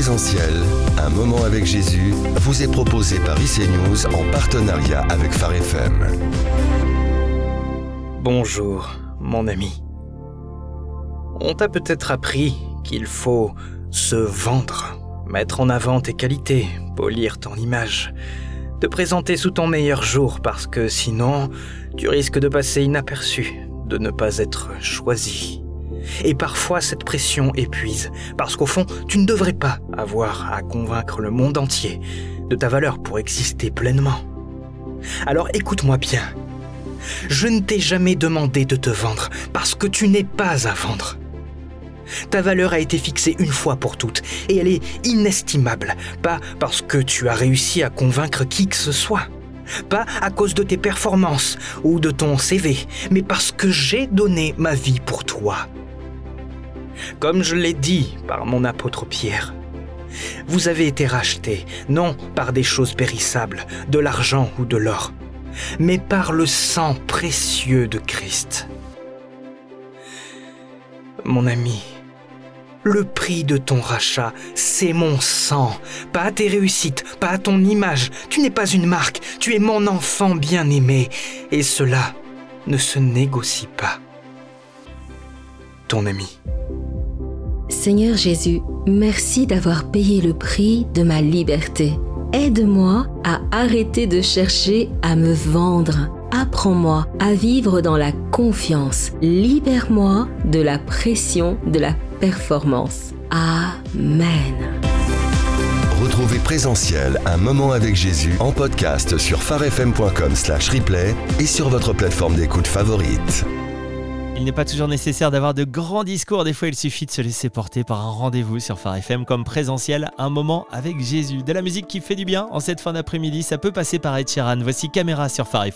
Présentiel, un moment avec Jésus, vous est proposé par ICNews en partenariat avec Phare FM. Bonjour, mon ami. On t'a peut-être appris qu'il faut se vendre, mettre en avant tes qualités, polir ton image, te présenter sous ton meilleur jour parce que sinon, tu risques de passer inaperçu, de ne pas être choisi. Et parfois, cette pression épuise, parce qu'au fond, tu ne devrais pas avoir à convaincre le monde entier de ta valeur pour exister pleinement. Alors écoute-moi bien. Je ne t'ai jamais demandé de te vendre, parce que tu n'es pas à vendre. Ta valeur a été fixée une fois pour toutes, et elle est inestimable, pas parce que tu as réussi à convaincre qui que ce soit. Pas à cause de tes performances ou de ton CV, mais parce que j'ai donné ma vie pour toi. Comme je l'ai dit par mon apôtre Pierre, vous avez été rachetés, non par des choses périssables, de l'argent ou de l'or, mais par le sang précieux de Christ. Mon ami, le prix de ton rachat, c'est mon sang, pas tes réussites, pas ton image. Tu n'es pas une marque, tu es mon enfant bien-aimé, et cela ne se négocie pas. Ton ami. Seigneur Jésus, merci d'avoir payé le prix de ma liberté. Aide-moi à arrêter de chercher à me vendre. Apprends-moi à vivre dans la confiance. Libère-moi de la pression de la performance. Amen. Retrouvez Présentiel, un moment avec Jésus en podcast sur pharefm.com/replay et sur votre plateforme d'écoute favorite. Il n'est pas toujours nécessaire d'avoir de grands discours, des fois il suffit de se laisser porter par un rendez-vous sur Phare FM comme Présentiel, un moment avec Jésus. De la musique qui fait du bien en cette fin d'après-midi, ça peut passer par Ed Sheeran. Voici Caméra sur Phare FM.